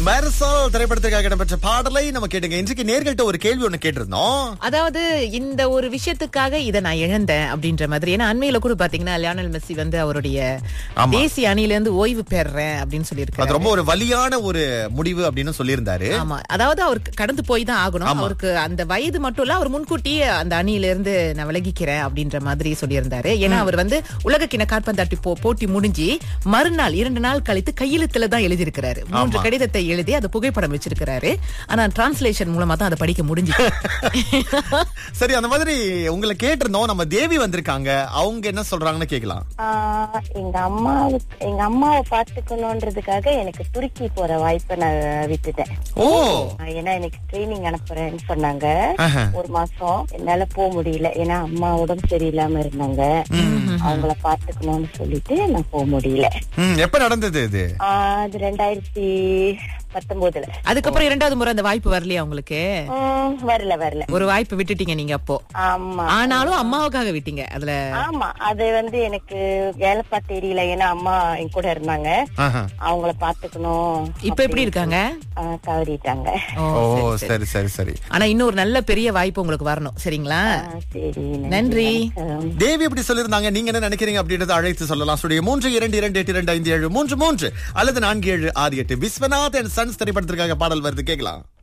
மெர்சல் திரைப்படத்திற்காக இடம்பெற்ற பாடலை நம்ம கேட்டுங்க. இன்றைக்கு நேர்கள்ட்ட ஒரு கேள்வி ஒண்ணு கேட்டிருந்தோம். அதாவது இந்த ஒரு விஷயத்துக்காக இதை நான் இழந்தேன் அப்படின்ற மாதிரி. ஏன்னா அண்மையில கூட பாத்தீங்கன்னா லியோனல் மெஸ்ஸி வந்து அவருடைய தேசிய அணியில இருந்து ஓய்வு பெறேன் அப்படின்னு சொல்லியிருக்காரு. அது ரொம்ப ஒரு வலியான ஒரு முடிவு அப்படின்னு சொல்லியிருந்தாரு. ஆமா, அதாவது அவருக்கு கடந்து போய் தான் ஆகணும். அவருக்கு அந்த வயது மட்டும் இல்ல, அவர் முன்கூட்டியே அந்த அணியில இருந்து நான் விலகிக்கிறேன் அப்படின்ற மாதிரி சொல்லியிருந்தாரு. ஏன்னா அவர் வந்து உலக கிண காற்பந்தாட்டி போட்டி முடிஞ்சு மறுநாள் 2 நாள் கழித்து கையெழுத்துல தான் எழுதியிருக்கிறாரு. 3 கடிதத்தை எழுதி அதை புகைப்படம் வச்சிருக்கிறாரு. ஆனா டிரான்ஸ்லேஷன் மூலமா தான் அதை படிக்க முடிஞ்சு. சரி, அந்த மாதிரி உங்களை கேட்டிருந்தோம். நம்ம தேவி வந்திருக்காங்க, அவங்க என்ன சொல்றாங்கன்னு கேக்கலாம். எங்க அம்மாவை பாத்துக்கணும்ன்றதுக்காக எனக்கு துருக்கி போற வாய்ப்பை நான் விட்டுட்டேன். ஏன்னா எனக்கு ட்ரைனிங் அனுப்புறேன்னு சொன்னாங்க. 1 மாசம் என்னால போக முடியல. ஏன்னா அம்மா உடம்பு சரியில்லாம இருந்தாங்க. அவங்கள பாத்துக்கணும்னு சொல்லிட்டு நான் போக முடியல. எப்ப நடந்தது இது? அது 2019. அதுக்கப்புறம் 2வது முறை அந்த வாய்ப்பு வரலையா உங்களுக்கு? வரல. ஒரு வாய்ப்பு விட்டுட்டீங்க நீங்க அப்போ. ஆமா, ஆனாலும் அம்மாவுக்காக விட்டீங்க அதுல. ஆமா, அது வந்து எனக்கு வேலைப்பா தெரியல. ஏன்னா அம்மா என் கூட இருந்தாங்க. அவங்கள பாத்துக்கணும். இப்ப எப்படி இருக்காங்க? தவறிட்டாங்க. சரி சரி சரி. ஆனா இன்னொரு நல்ல பெரிய வாய்ப்பு உங்களுக்கு வரணும். சரிங்களா? சரி, நன்றி. தேவி எப்படி சொல்லிருந்தாங்க, நீங்க என்ன நினைக்கிறீங்க அப்படின்றத அழைத்து சொல்லலாம். 3228257333 அல்லது 4768. விஸ்வநாத் அண்ட் சன்ஸ் திரைப்படத்திற்காக பாடல் வருது, கேட்கலாம்.